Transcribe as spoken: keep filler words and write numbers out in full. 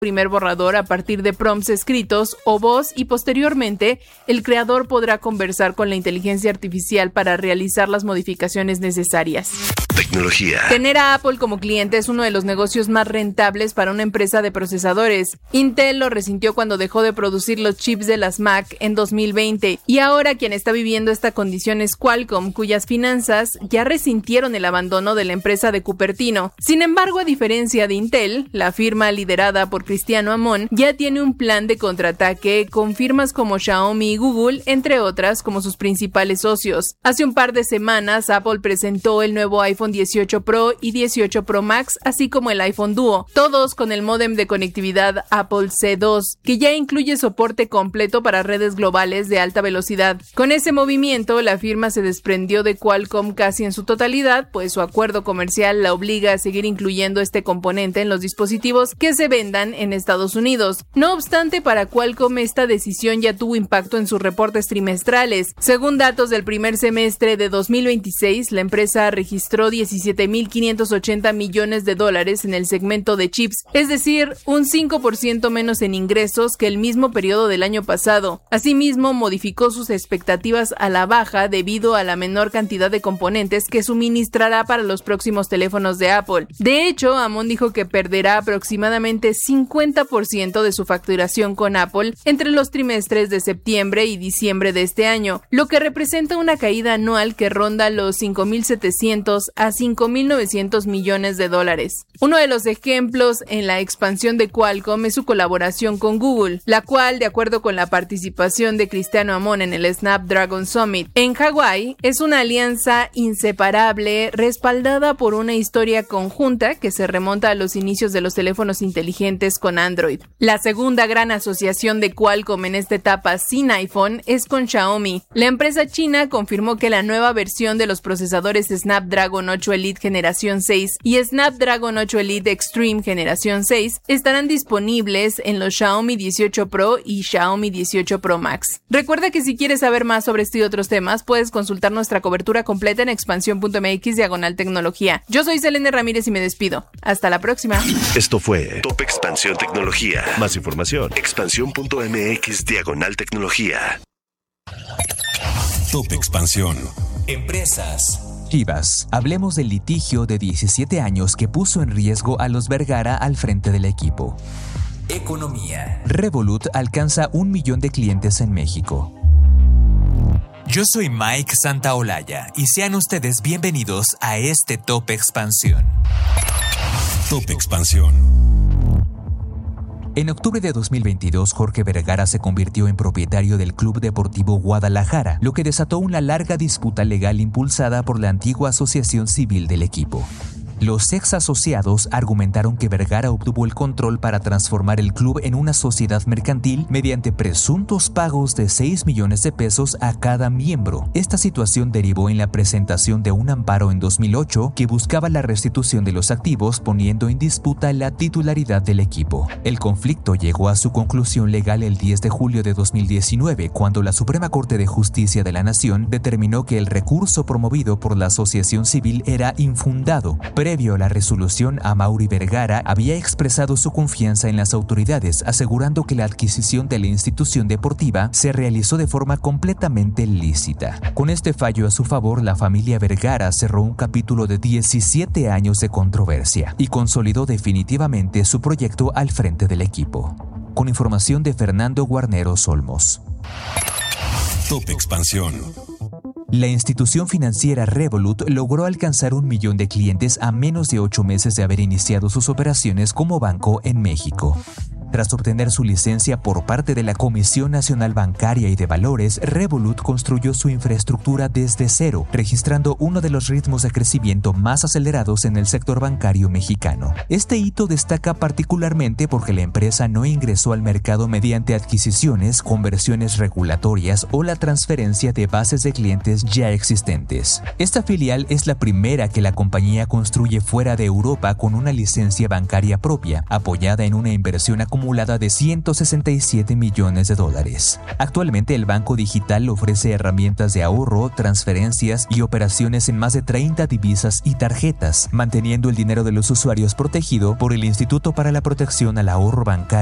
primer borrador a partir de prompts escritos o voz y posteriormente el creador podrá conversar con la inteligencia artificial para realizar las modificaciones necesarias. Tecnología. Tener a Apple como cliente es uno de los negocios más rentables para una empresa de procesadores. Intel lo resintió cuando dejó de producir los chips de las Mac en dos mil veinte y ahora quien está viviendo esta condición es Qualcomm, cuyas finanzas ya resintieron el abandono de la empresa de Cupertino. Sin embargo, a diferencia de Intel, la firma liderada por Cristiano Amon ya tiene un plan de contraataque con firmas como Xiaomi y Google, entre otras, como sus principales socios. Hace un par de semanas, Apple presentó el nuevo iPhone dieciocho Pro y dieciocho Pro Max, así como el iPhone Duo, todos con el módem de conectividad Apple C dos, que ya incluye soporte completo para redes globales de alta velocidad. Con ese movimiento, la firma se desprendió de Qualcomm casi en su totalidad, pues su acuerdo comercial la obliga a seguir incluyendo este componente en los dispositivos que se vendan en Estados Unidos. No obstante, para Qualcomm esta decisión ya tuvo impacto en sus reportes trimestrales. Según datos del primer semestre de dos mil veintiséis, la empresa registró diecisiete mil quinientos ochenta millones de dólares en el segmento de chips, es decir, un cinco por ciento menos en ingresos que el mismo periodo del año pasado. Asimismo, modificó sus expectativas a la baja debido a la menor cantidad de componentes que suministrará para los próximos teléfonos de Apple. De hecho, Amon dijo que perderá aproximadamente cincuenta por ciento de su facturación con Apple entre los trimestres de septiembre y diciembre de este año, lo que representa una caída anual que ronda los cinco mil setecientos a cinco mil novecientos millones de dólares. Uno de los ejemplos en la expansión de Qualcomm es su colaboración con Google, la cual, de acuerdo con la participación de Cristiano Amon en el Snapdragon Summit en Hawái, es una alianza inseparable respaldada por una historia conjunta que se remonta a los inicios de los teléfonos inteligentes con Android. La segunda gran asociación de Qualcomm en esta etapa sin iPhone es con Xiaomi. La empresa china confirmó que la nueva versión de los procesadores Snapdragon ocho Elite Generación seis y Snapdragon ocho Elite Extreme Generación seis estarán disponibles en los Xiaomi dieciocho Pro y Xiaomi dieciocho Pro Max. Recuerda que si quieres saber más sobre este y otros temas, puedes consultar nuestra cobertura completa en expansión punto m x diagonal tecnología. Yo soy Selene Ramírez y me despido. Hasta la próxima. Esto fue Top Expansión Tecnología. Más información, expansión punto m x diagonal tecnología. Top Expansión. Empresas. Chivas. Hablemos del litigio de diecisiete años que puso en riesgo a los Vergara al frente del equipo. Economía. Revolut alcanza un millón de clientes en México. Yo soy Mike Santaolalla y sean ustedes bienvenidos a este Top Expansión. Top Expansión. En octubre de dos mil veintidós, Jorge Vergara se convirtió en propietario del Club Deportivo Guadalajara, lo que desató una larga disputa legal impulsada por la antigua asociación civil del equipo. Los ex asociados argumentaron que Vergara obtuvo el control para transformar el club en una sociedad mercantil mediante presuntos pagos de seis millones de pesos a cada miembro. Esta situación derivó en la presentación de un amparo en dos mil ocho que buscaba la restitución de los activos, poniendo en disputa la titularidad del equipo. El conflicto llegó a su conclusión legal el diez de julio de dos mil diecinueve, cuando la Suprema Corte de Justicia de la Nación determinó que el recurso promovido por la asociación civil era infundado. Previo a la resolución, Amaury Vergara había expresado su confianza en las autoridades, asegurando que la adquisición de la institución deportiva se realizó de forma completamente lícita. Con este fallo a su favor, la familia Vergara cerró un capítulo de diecisiete años de controversia y consolidó definitivamente su proyecto al frente del equipo. Con información de Fernando Guarneros Olmos. Top Expansión. La institución financiera Revolut logró alcanzar un millón de clientes a menos de ocho meses de haber iniciado sus operaciones como banco en México. Tras obtener su licencia por parte de la Comisión Nacional Bancaria y de Valores, Revolut construyó su infraestructura desde cero, registrando uno de los ritmos de crecimiento más acelerados en el sector bancario mexicano. Este hito destaca particularmente porque la empresa no ingresó al mercado mediante adquisiciones, conversiones regulatorias o la transferencia de bases de clientes ya existentes. Esta filial es la primera que la compañía construye fuera de Europa con una licencia bancaria propia, apoyada en una inversión acumulada acumulada de ciento sesenta y siete millones de dólares. Actualmente el Banco Digital ofrece herramientas de ahorro, transferencias y operaciones en más de treinta divisas y tarjetas, manteniendo el dinero de los usuarios protegido por el Instituto para la Protección al Ahorro Bancario